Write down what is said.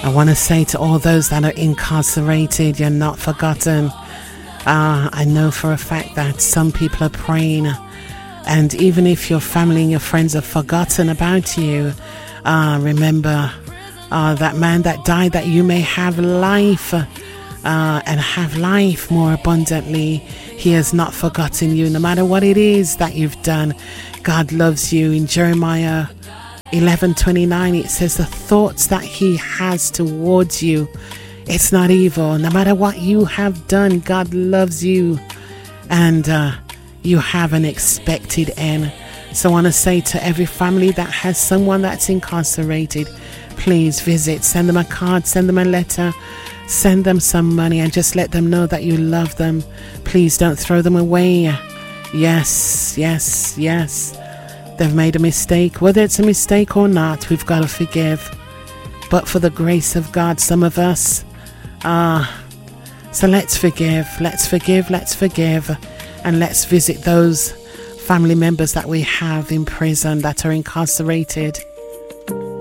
I want to say to all those that are incarcerated, you're not forgotten. I know for a fact that some people are praying, and even if your family and your friends have forgotten about you, remember that man that died that you may have life and have life more abundantly. He has not forgotten you. No matter what it is that you've done, God loves you. In Jeremiah 11:29, it says the thoughts that he has towards you, it's not evil. No matter what you have done, God loves you, and you have an expected end. So I want to say to every family that has someone that's incarcerated, please visit, send them a card, send them a letter, send them some money, and just let them know that you love them. Please don't throw them away. Yes. They've made a mistake. Whether it's a mistake or not, we've got to forgive. But for the grace of God, some of us, so let's forgive, and let's visit those family members that we have in prison that are incarcerated.